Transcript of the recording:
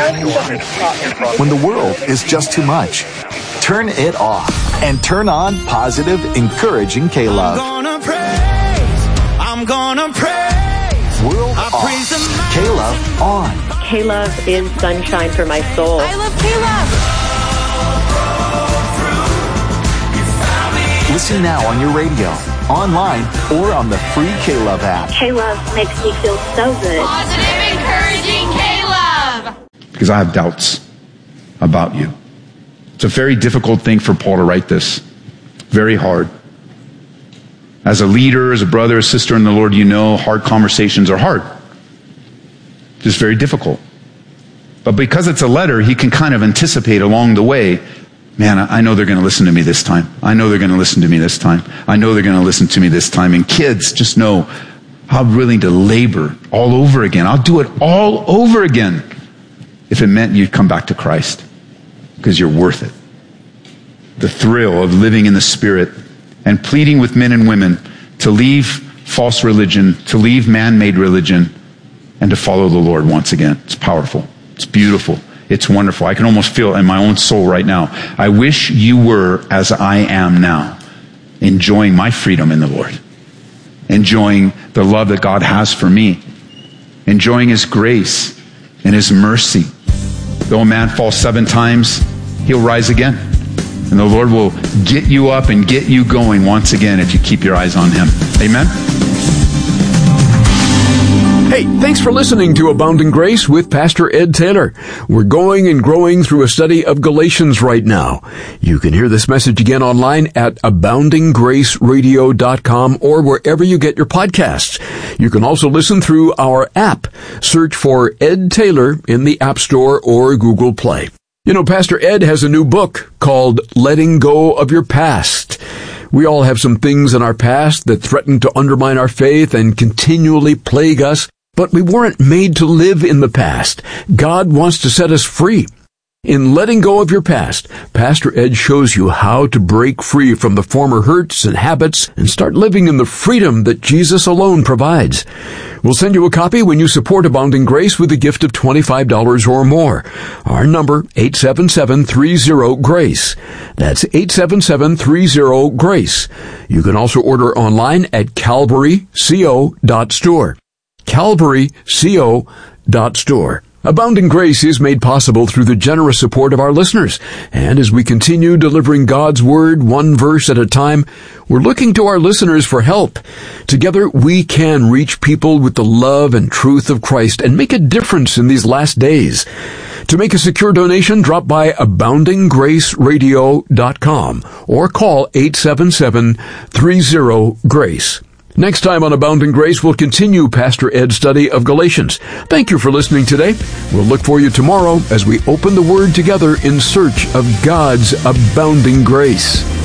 When the world is just too much, turn it off and turn on positive, encouraging K-Love. I'm gonna praise. World off. K-Love on. K-Love is sunshine for my soul. I love K-Love. Listen now on your radio, online, or on the free K-Love app. K-Love makes me feel so good. Positive, encouraging K-Love. Because I have doubts about you. It's a very difficult thing for Paul to write this. Very hard. As a leader, as a brother, a sister in the Lord, you know hard conversations are hard. Just very difficult. But because it's a letter, he can kind of anticipate along the way, man, I know they're going to listen to me this time. I know they're going to listen to me this time. I know they're going to listen to me this time. And kids, just know I'm willing to labor all over again. I'll do it all over again if it meant you'd come back to Christ, because you're worth it. The thrill of living in the Spirit and pleading with men and women to leave false religion, to leave man-made religion, and to follow the Lord once again. It's powerful. It's beautiful. It's wonderful. I can almost feel it in my own soul right now. I wish you were as I am now, enjoying my freedom in the Lord, enjoying the love that God has for me, enjoying His grace and His mercy. Though a man falls 7 times, he'll rise again. And the Lord will get you up and get you going once again if you keep your eyes on Him. Amen? Hey, thanks for listening to Abounding Grace with Pastor Ed Taylor. We're going and growing through a study of Galatians right now. You can hear this message again online at aboundinggraceradio.com or wherever you get your podcasts. You can also listen through our app. Search for Ed Taylor in the App Store or Google Play. You know, Pastor Ed has a new book called Letting Go of Your Past. We all have some things in our past that threaten to undermine our faith and continually plague us, but we weren't made to live in the past. God wants to set us free. In Letting Go of Your Past, Pastor Ed shows you how to break free from the former hurts and habits and start living in the freedom that Jesus alone provides. We'll send you a copy when you support Abounding Grace with a gift of $25 or more. Our number, 877-30-GRACE. That's 877-30-GRACE. You can also order online at calvaryco.store. calvaryco.store. Abounding Grace is made possible through the generous support of our listeners. And as we continue delivering God's Word one verse at a time, we're looking to our listeners for help. Together, we can reach people with the love and truth of Christ and make a difference in these last days. To make a secure donation, drop by aboundinggraceradio.com or call 877-30-GRACE. Next time on Abounding Grace, we'll continue Pastor Ed's study of Galatians. Thank you for listening today. We'll look for you tomorrow as we open the Word together in search of God's abounding grace.